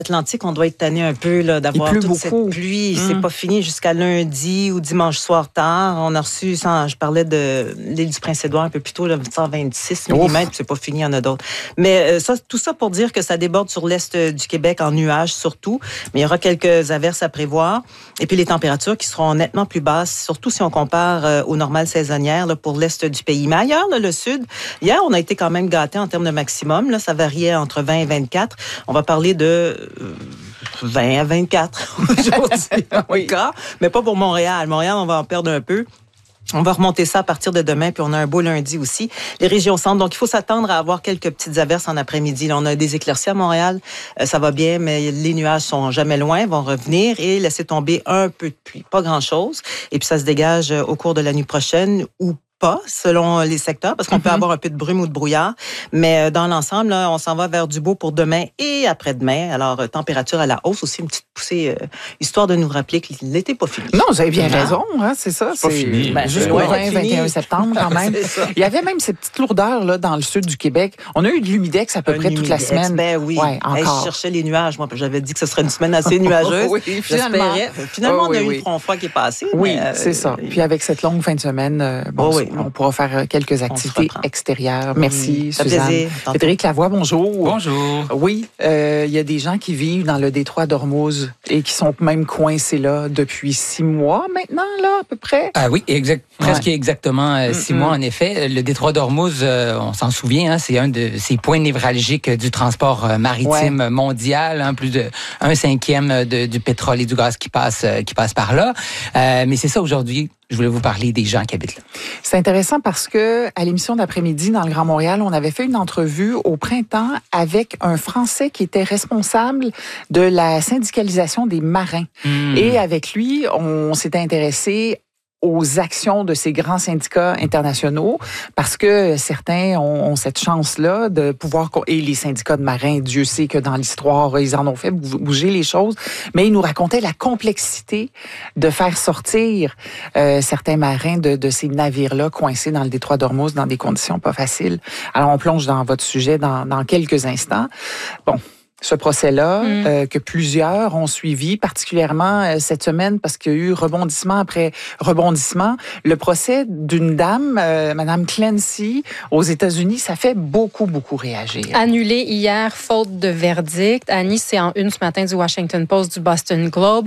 Atlantique, on doit être tanné un peu là, d'avoir toute cette pluie. C'est pas fini jusqu'à lundi ou dimanche soir tard. On a reçu, je parlais de l'île du Prince-Édouard un peu plus tôt, là, 126 mm, c'est pas fini, il y en a d'autres. Mais tout ça pour dire que ça déborde sur l'est du Québec en nuages surtout. Mais il y aura quelques averses à prévoir. Et puis les températures qui seront nettement plus basses, surtout si on compare aux normales saisonnières là, pour l'est du pays. Mais ailleurs, là, le sud, hier, on a été quand même gâtés en termes de maximum. Là, ça variait entre 20 et 24. On va parler de 20 à 24 aujourd'hui, encore, mais pas pour Montréal. Montréal, on va en perdre un peu. On va remonter ça à partir de demain, puis on a un beau lundi aussi. Les régions centres, donc il faut s'attendre à avoir quelques petites averses en après-midi. Là, on a des éclaircies à Montréal, ça va bien, mais les nuages sont jamais loin, vont revenir et laisser tomber un peu de pluie. Pas grand-chose. Et puis ça se dégage au cours de la nuit prochaine ou pas, selon les secteurs, parce qu'on peut avoir un peu de brume ou de brouillard. Mais dans l'ensemble, là, on s'en va vers du beau pour demain et après-demain. Alors, température à la hausse, aussi une petite poussée, histoire de nous rappeler que l'été n'est pas fini. Non, vous avez bien raison, hein, c'est ça. C'est pas fini. Jusqu'au 20-21 septembre, quand même. Il y avait même ces petites lourdeurs là, dans le sud du Québec. On a eu de l'humidex à peu près toute la semaine. Ben oui. Ouais, encore. Je cherchais les nuages. Moi, j'avais dit que ce serait une semaine assez nuageuse. Oui, finalement, on a eu le front froid qui est passé. Oui, c'est ça. Puis avec cette longue fin de semaine, on pourra faire quelques activités extérieures. Merci, Suzanne. Frédéric Lavoie, bonjour. Bonjour. Oui, il y a des gens qui vivent dans le détroit d'Ormuz et qui sont même coincés là depuis 6 mois maintenant, là, à peu près. Ah oui, presque exactement 6 mois, en effet. Le détroit d'Ormuz, on s'en souvient, hein, c'est un de ces points névralgiques du transport maritime mondial, hein, plus de 1/5 du pétrole et du gaz qui passe par là. Mais c'est ça aujourd'hui. Je voulais vous parler des gens qui habitent là. C'est intéressant parce que à l'émission d'après-midi dans le Grand Montréal, on avait fait une entrevue au printemps avec un Français qui était responsable de la syndicalisation des marins. Et avec lui, on s'était intéressé aux actions de ces grands syndicats internationaux, parce que certains ont cette chance-là de pouvoir... Et les syndicats de marins, Dieu sait que dans l'histoire, ils en ont fait bouger les choses, mais ils nous racontaient la complexité de faire sortir certains marins de ces navires-là coincés dans le détroit d'Ormuz dans des conditions pas faciles. Alors, on plonge dans votre sujet dans quelques instants. Bon. Ce procès-là, que plusieurs ont suivi, particulièrement cette semaine, parce qu'il y a eu rebondissement après rebondissement. Le procès d'une dame, Madame Clancy, aux États-Unis, ça fait beaucoup réagir. Annulé hier, faute de verdict. Annie, c'est en une ce matin du Washington Post, du Boston Globe.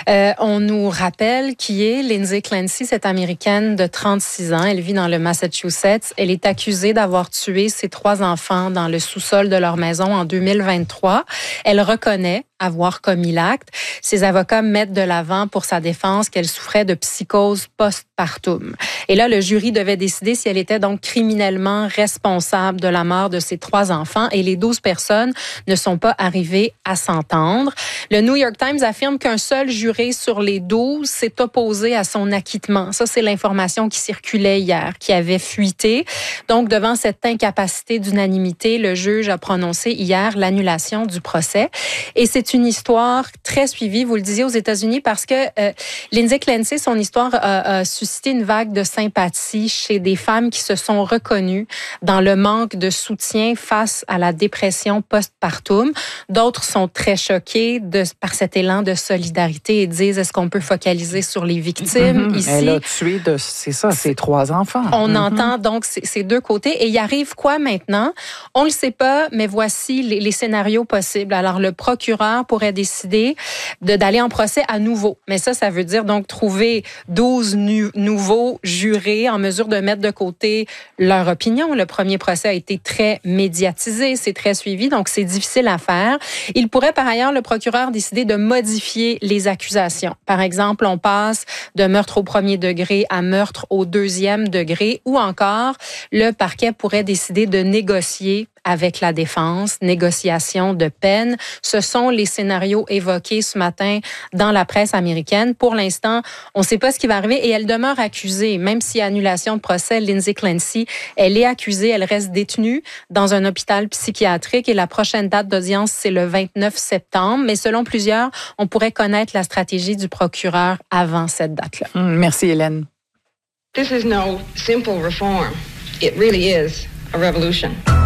On nous rappelle qui est Lindsay Clancy, cette Américaine de 36 ans. Elle vit dans le Massachusetts. Elle est accusée d'avoir tué ses 3 enfants dans le sous-sol de leur maison en 2023. Elle reconnaît avoir commis l'acte. Ses avocats mettent de l'avant pour sa défense qu'elle souffrait de psychose postpartum. Et là, le jury devait décider si elle était donc criminellement responsable de la mort de ses 3 enfants et les 12 personnes ne sont pas arrivées à s'entendre. Le New York Times affirme qu'un seul juré sur les 12 s'est opposé à son acquittement. Ça, c'est l'information qui circulait hier, qui avait fuité. Donc, devant cette incapacité d'unanimité, le juge a prononcé hier l'annulation du procès. Et c'est une histoire très suivie, vous le disiez, aux États-Unis, parce que Lindsay Clancy, son histoire a suscité une vague de sympathie chez des femmes qui se sont reconnues dans le manque de soutien face à la dépression postpartum. D'autres sont très choquées par cet élan de solidarité et disent, est-ce qu'on peut focaliser sur les victimes ici? Elle a tué, ses 3 enfants. On entend donc ces deux côtés. Et il arrive quoi maintenant? On ne le sait pas, mais voici les scénarios possibles. Alors, le procureur pourrait décider d'aller en procès à nouveau. Mais ça veut dire donc trouver 12 nouveaux jurés en mesure de mettre de côté leur opinion. Le premier procès a été très médiatisé, c'est très suivi, donc c'est difficile à faire. Il pourrait par ailleurs, le procureur, décider de modifier les accusations. Par exemple, on passe de meurtre au 1er degré à meurtre au 2e degré, ou encore, le parquet pourrait décider de négocier avec la défense, négociation de peine. Ce sont les scénarios évoqués ce matin dans la presse américaine. Pour l'instant, on ne sait pas ce qui va arriver et elle demeure accusée. Même s'il y a annulation de procès, Lindsay Clancy, elle est accusée, elle reste détenue dans un hôpital psychiatrique et la prochaine date d'audience, c'est le 29 septembre. Mais selon plusieurs, on pourrait connaître la stratégie du procureur avant cette date-là. Merci, Hélène. This is no simple reform. It really is a revolution.